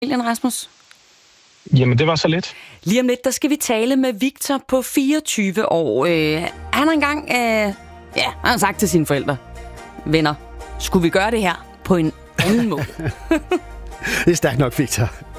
Rasmus? Jamen, det var så let. Lige om lidt, der skal vi tale med Victor på 24 år. Han har engang han har sagt til sine forældre, venner, skulle vi gøre det her på en anden måde? Det er stærkt nok, Victor.